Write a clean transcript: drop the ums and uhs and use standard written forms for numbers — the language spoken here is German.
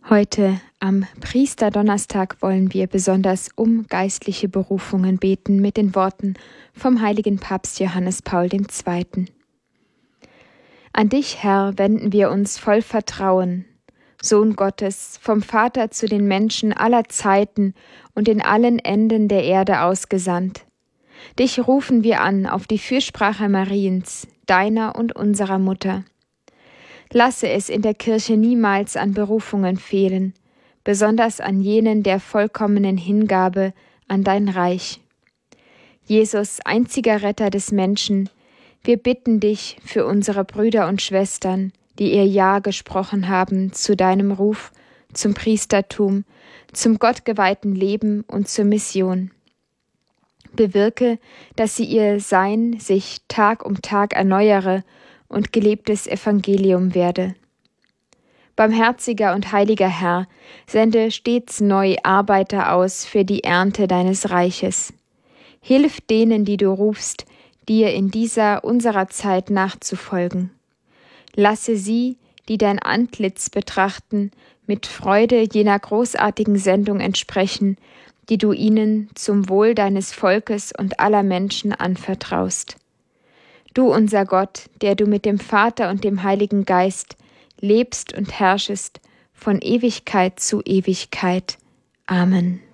Heute am Priesterdonnerstag wollen wir besonders um geistliche Berufungen beten mit den Worten vom heiligen Papst Johannes Paul II. An dich, Herr, wenden wir uns voll Vertrauen, Sohn Gottes, vom Vater zu den Menschen aller Zeiten und in allen Enden der Erde ausgesandt. Dich rufen wir an auf die Fürsprache Mariens, deiner und unserer Mutter. Lasse es in der Kirche niemals an Berufungen fehlen, besonders an jenen der vollkommenen Hingabe an dein Reich. Jesus, einziger Retter des Menschen, wir bitten dich für unsere Brüder und Schwestern, die ihr Ja gesprochen haben zu deinem Ruf, zum Priestertum, zum gottgeweihten Leben und zur Mission. Bewirke, dass sie ihr Sein sich Tag um Tag erneuere und gelebtes Evangelium werde. Barmherziger und heiliger Herr, sende stets neu Arbeiter aus für die Ernte deines Reiches. Hilf denen, die du rufst, dir in dieser unserer Zeit nachzufolgen. Lasse sie, die dein Antlitz betrachten, mit Freude jener großartigen Sendung entsprechen, die du ihnen zum Wohl deines Volkes und aller Menschen anvertraust. Du, unser Gott, der du mit dem Vater und dem Heiligen Geist lebst und herrschest von Ewigkeit zu Ewigkeit. Amen.